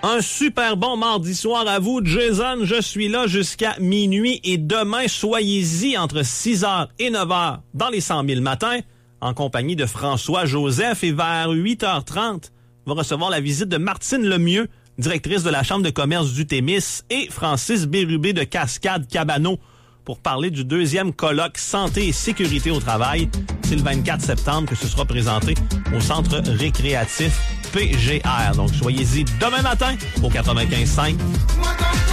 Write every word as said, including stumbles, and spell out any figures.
Un super bon mardi soir à vous, Jason. Je suis là jusqu'à minuit et demain, soyez-y entre six heures et neuf heures dans les cent mille matins en compagnie de François Joseph et vers huit heures trente, on va recevoir la visite de Martine Lemieux, directrice de la Chambre de commerce du Témis, et Francis Bérubé de Cascade Cabano pour parler du deuxième colloque Santé et sécurité au travail. C'est le vingt-quatre septembre que ce sera présenté au centre récréatif P G R. Donc, soyez-y demain matin au quatre-vingt-quinze cinq.